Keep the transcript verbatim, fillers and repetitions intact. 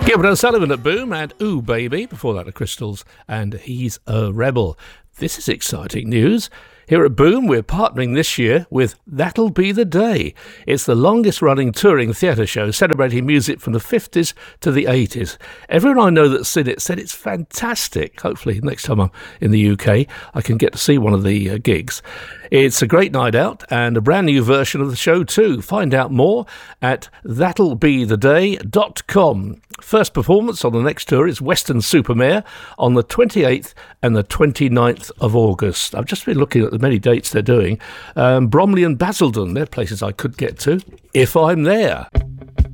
Gilbert O'Sullivan at Boom and Ooh Baby, before that the Crystals and He's a Rebel. This is exciting news. Here at Boom, we're partnering this year with That'll Be the Day. It's the longest-running touring theatre show celebrating music from the fifties to the eighties. Everyone I know that's seen it said it's fantastic. Hopefully, next time I'm in the U K, I can get to see one of the uh, gigs. It's a great night out and a brand new version of the show too. Find out more at that'll be the day dot com. First performance on the next tour is Weston-super-Mare on the twenty-eighth and the twenty-ninth of August. I've just been looking at the many dates they're doing. Um, Bromley and Basildon, they're places I could get to if I'm there.